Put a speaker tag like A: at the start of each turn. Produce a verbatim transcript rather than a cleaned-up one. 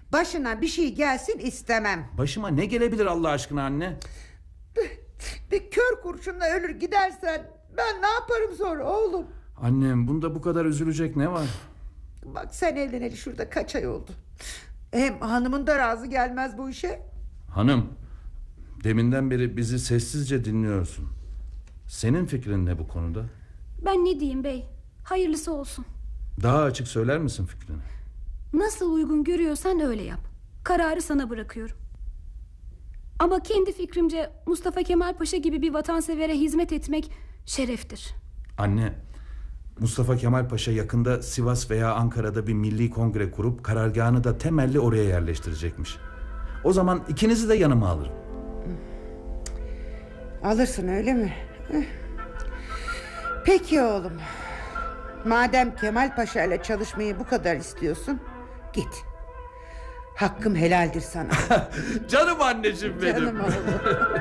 A: Başına bir şey gelsin istemem.
B: Başıma ne gelebilir Allah aşkına anne?
A: Bir, bir kör kurşunla ölür gidersen ben ne yaparım sonra oğlum?
B: Annem, bunda bu kadar üzülecek ne var?
A: Bak sen evleneli şurada kaç ay oldu. Hem hanımın da razı gelmez bu işe.
B: Hanım, deminden beri bizi sessizce dinliyorsun. Senin fikrin ne bu konuda?
C: Ben ne diyeyim bey? Hayırlısı olsun.
B: Daha açık söyler misin fikrini?
C: Nasıl uygun görüyorsan öyle yap. Kararı sana bırakıyorum. Ama kendi fikrimce Mustafa Kemal Paşa gibi bir vatansevere hizmet etmek şereftir.
B: Anne, Mustafa Kemal Paşa yakında Sivas veya Ankara'da bir milli kongre kurup karargahını da temelli oraya yerleştirecekmiş. O zaman ikinizi de yanıma alırım.
A: Alırsın öyle mi? Peki oğlum. Madem Kemal Paşa ile çalışmayı bu kadar istiyorsun, git. Hakkım helaldir sana.
B: Canım anneciğim benim.
A: Canım oğlum.